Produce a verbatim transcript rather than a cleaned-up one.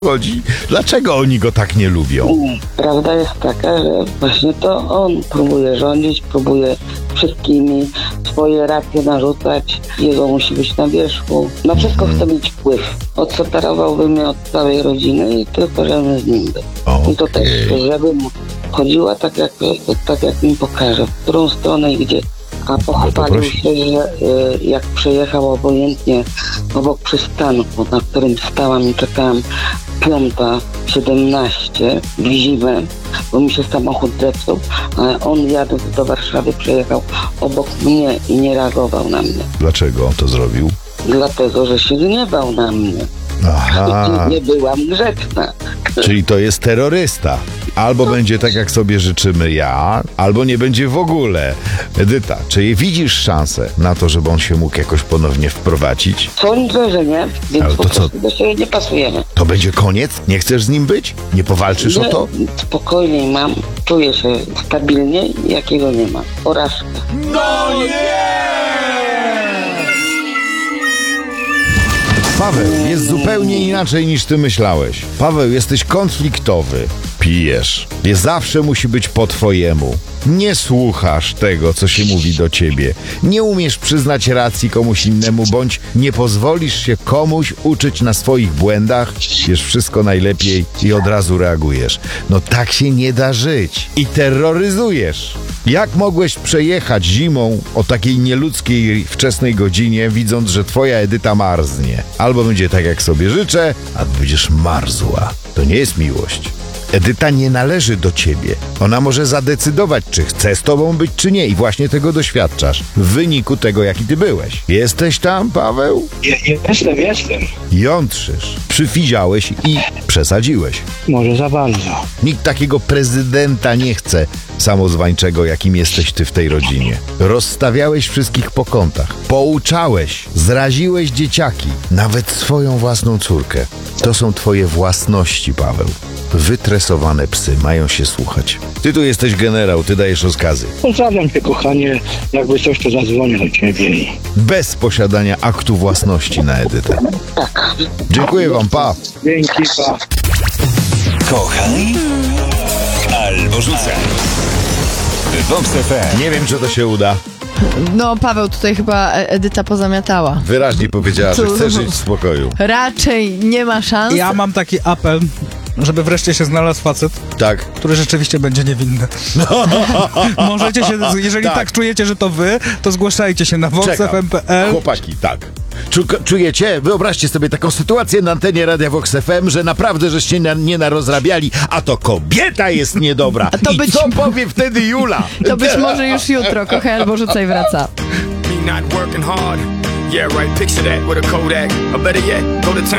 chodzi? Dlaczego oni go tak nie lubią? Prawda jest taka, że właśnie to on próbuje rządzić, próbuje wszystkimi swoje racje narzucać. Jego musi być na wierzchu. Na wszystko chce mieć wpływ. Odseparowałby mnie od całej rodziny i tylko żebym z nim był. Okay. I to też, żebym chodziła tak jak, tak jak mi pokaże, w którą stronę i gdzie. A pochwalił się, że y, jak przejechał obojętnie obok przystanku, na którym stałam i czekałam, piąta siedemnaście w zimę, bo mi się samochód zepsuł, a on jadąc do Warszawy przejechał obok mnie i nie reagował na mnie. Dlaczego on to zrobił? Dlatego, że się gniewał na mnie. Aha. I nie byłam grzeczna. Czyli to jest terrorysta. Albo będzie tak, jak sobie życzymy ja, albo nie będzie w ogóle. Edyta, czy widzisz szansę na to, żeby on się mógł jakoś ponownie wprowadzić? Sądzę, że nie, więc Ale po to co? prostu do siebie nie pasujemy. To będzie koniec? Nie chcesz z nim być? Nie powalczysz Nie, o to? spokojniej mam, czuję się stabilnie, jakiego nie ma. Porażka. No nie! Paweł, jest zupełnie inaczej niż ty myślałeś. Paweł, jesteś konfliktowy. Pijesz. Nie zawsze musi być po twojemu. Nie słuchasz tego, co się mówi do ciebie. Nie umiesz przyznać racji komuś innemu, bądź nie pozwolisz się komuś uczyć na swoich błędach. Wiesz wszystko najlepiej i od razu reagujesz. No tak się nie da żyć. I terroryzujesz. Jak mogłeś przejechać zimą o takiej nieludzkiej wczesnej godzinie, widząc, że twoja Edyta marznie? Albo będzie tak, jak sobie życzę, albo będziesz marzła. To nie jest miłość. Edyta nie należy do ciebie. Ona może zadecydować, czy chce z tobą być, czy nie. I właśnie tego doświadczasz. W wyniku tego, jaki ty byłeś. Jesteś tam, Paweł? Ja, jestem, jestem. Jątrzysz. Przyfiziałeś i przesadziłeś. Może za bardzo. Nikt takiego prezydenta nie chce, samozwańczego, jakim jesteś ty w tej rodzinie. Rozstawiałeś wszystkich po kątach. Pouczałeś. Zraziłeś dzieciaki. Nawet swoją własną córkę. To są twoje własności, Paweł. Wytresowane psy mają się słuchać. Ty tu jesteś generał, ty dajesz rozkazy. Pozdrawiam cię, kochanie. Jakby coś, to zadzwonię do ciebie. Bez posiadania aktu własności na Edytę. Tak. Dziękuję wam, pa. Dzięki, pa. Kochaj albo rzucaj. Vox F M. Nie wiem, czy to się uda. No, Paweł, tutaj chyba Edyta pozamiatała. Wyraźnie powiedziała, że chce żyć w spokoju. Raczej nie ma szans. Ja mam taki apel, żeby wreszcie się znalazł facet, Tak. który rzeczywiście będzie niewinny. Możecie się, jeżeli tak. tak czujecie, że to wy, to zgłaszajcie się na vox f m kropka p l. Chłopaki, tak. Czu, czujecie? Wyobraźcie sobie taką sytuację na antenie Radia Vox F M, że naprawdę żeście na, nie narozrabiali, a to kobieta jest niedobra. A to I być... co powie wtedy Jula? To być może już jutro. Kochaj albo rzucaj wraca. Me not working hard. Yeah, right, picture that with a Kodak. Or better yet, go to town.